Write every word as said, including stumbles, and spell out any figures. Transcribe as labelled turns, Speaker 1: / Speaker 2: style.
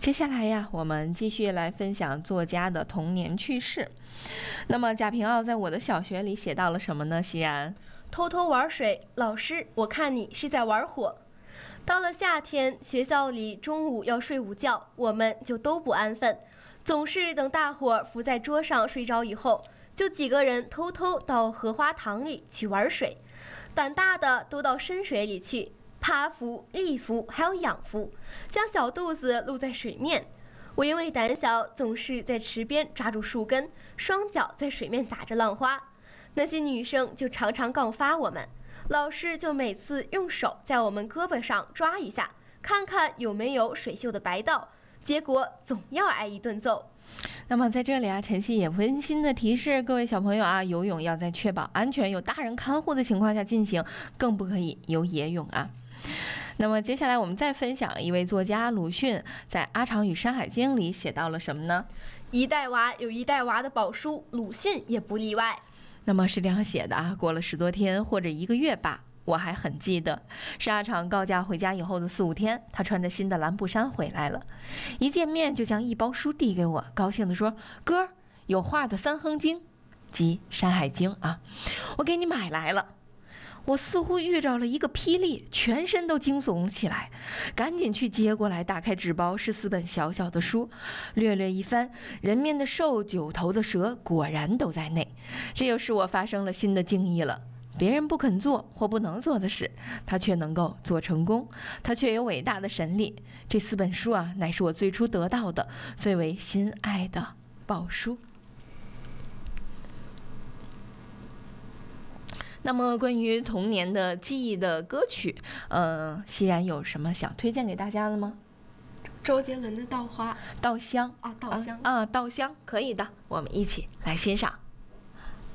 Speaker 1: 接下来呀，我们继续来分享作家的童年趣事。那么贾平凹在我的小学里写到了什么呢？熙然，
Speaker 2: 偷偷玩水，老师，我看你是在玩火。到了夏天，学校里中午要睡午觉，我们就都不安分，总是等大伙儿伏在桌上睡着以后，就几个人偷偷到荷花塘里去玩水。胆大的都到深水里去，趴伏、立伏还有仰伏，将小肚子露在水面。我因为胆小，总是在池边抓住树根，双脚在水面打着浪花。那些女生就常常告发我们，老师就每次用手在我们胳膊上抓一下，看看有没有水锈的白道，结果总要挨一顿揍。
Speaker 1: 那么在这里啊，晨曦也温馨的提示各位小朋友啊，游泳要在确保安全、有大人看护的情况下进行，更不可以游野泳啊。那么接下来我们再分享一位作家鲁迅在《阿长与山海经》里写到了什么呢？
Speaker 2: 一代娃有一代娃的宝书，鲁迅也不例外。
Speaker 1: 那么是这样写的啊，过了十多天或者一个月吧，我还很记得，是阿长告假回家以后的四五天，他穿着新的蓝布衫回来了，一见面就将一包书递给我，高兴地说：“哥儿，有画的《三横经》，即《山海经》啊，我给你买来了。”我似乎遇着了一个霹雳，全身都惊悚起来，赶紧去接过来，打开纸包，是四本小小的书，略略一翻，人面的兽，九头的蛇，果然都在内。这又使我发生了新的惊异了。别人不肯做或不能做的事，他却能够做成功，他却有伟大的神力。这四本书啊，乃是我最初得到的最为心爱的宝书。那么关于童年的记忆的歌曲，嗯、呃，熙然有什么想推荐给大家的吗？
Speaker 2: 周杰伦的《稻花》、
Speaker 1: 稻香
Speaker 2: 啊，稻香
Speaker 1: 啊，啊稻香可以的，我们一起来欣赏。